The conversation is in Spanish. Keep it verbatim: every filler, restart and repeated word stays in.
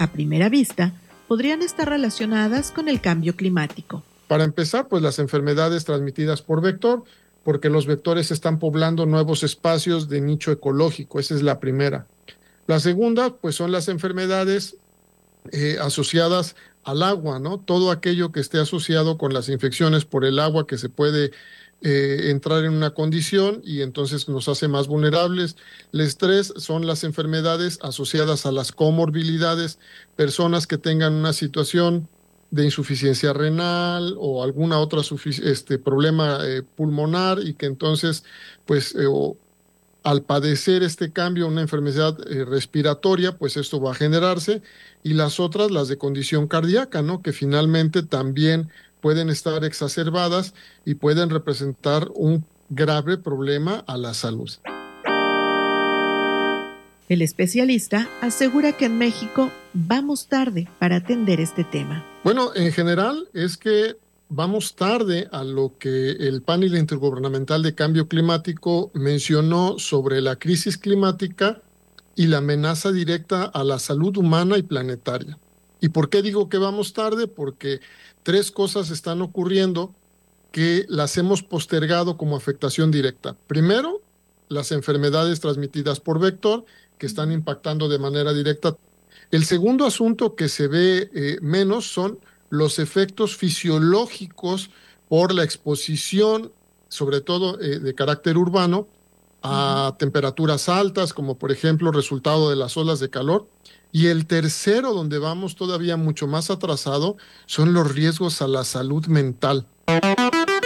a primera vista, podrían estar relacionadas con el cambio climático. Para empezar, pues las enfermedades transmitidas por vector, porque los vectores están poblando nuevos espacios de nicho ecológico, esa es la primera. La segunda, pues son las enfermedades eh, asociadas al agua, ¿no? Todo aquello que esté asociado con las infecciones por el agua que se puede eh, entrar en una condición y entonces nos hace más vulnerables. Las tres son las enfermedades asociadas a las comorbilidades, personas que tengan una situación de insuficiencia renal o alguna otra este, problema eh, pulmonar y que entonces, pues, eh, o, al padecer este cambio, una enfermedad eh, respiratoria, pues esto va a generarse, y las otras, las de condición cardíaca, ¿no? Que finalmente también pueden estar exacerbadas y pueden representar un grave problema a la salud. El especialista asegura que en México vamos tarde para atender este tema. Bueno, en general es que vamos tarde a lo que el panel intergubernamental de cambio climático mencionó sobre la crisis climática y la amenaza directa a la salud humana y planetaria. ¿Y por qué digo que vamos tarde? Porque tres cosas están ocurriendo que las hemos postergado como afectación directa. Primero, las enfermedades transmitidas por vector que están impactando de manera directa. El segundo asunto que se ve eh, menos son los efectos fisiológicos por la exposición, sobre todo eh, de carácter urbano, a uh-huh. temperaturas altas, como por ejemplo resultado de las olas de calor. Y el tercero, donde vamos todavía mucho más atrasado, son los riesgos a la salud mental.